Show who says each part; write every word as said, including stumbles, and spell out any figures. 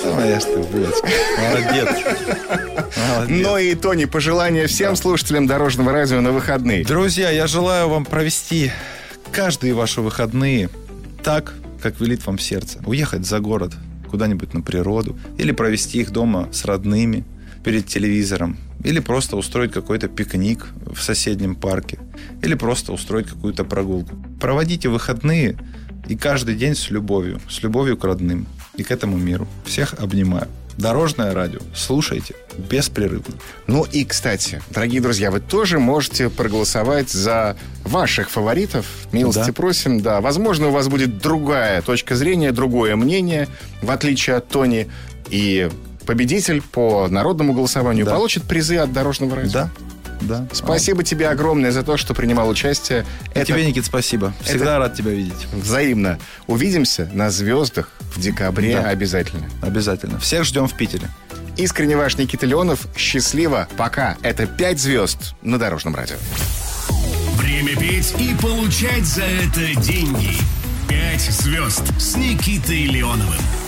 Speaker 1: Моя ж ты булочка. Молодец. Молодец.
Speaker 2: Ну и, Тони, пожелания всем да. слушателям Дорожного радио на выходные.
Speaker 1: Друзья, я желаю вам провести каждые ваши выходные так, как велит вам сердце. Уехать за город, куда-нибудь на природу. Или провести их дома с родными перед телевизором. Или просто устроить какой-то пикник в соседнем парке. Или просто устроить какую-то прогулку. Проводите выходные и каждый день с любовью. С любовью к родным и к этому миру. Всех обнимаю. Дорожное радио. Слушайте беспрерывно.
Speaker 2: Ну и, кстати, дорогие друзья, вы тоже можете проголосовать за ваших фаворитов. Милости да. просим. Да, возможно, у вас будет другая точка зрения, другое мнение, в отличие от Тони. И победитель по народному голосованию да. получит призы от Дорожного радио.
Speaker 1: Да. Да.
Speaker 2: Спасибо а. тебе огромное за то, что принимал участие.
Speaker 1: И Это... тебе, Никит, спасибо. Всегда Это... рад тебя видеть.
Speaker 2: Взаимно. Увидимся на «Звездах» в декабре да. обязательно.
Speaker 1: Обязательно. Всех ждем в Питере.
Speaker 2: Искренне ваш Никита Леонов. Счастливо. Пока. Это «Пять звезд» на Дорожном радио.
Speaker 3: Время петь и получать за это деньги. «Пять звезд» с Никитой Леоновым.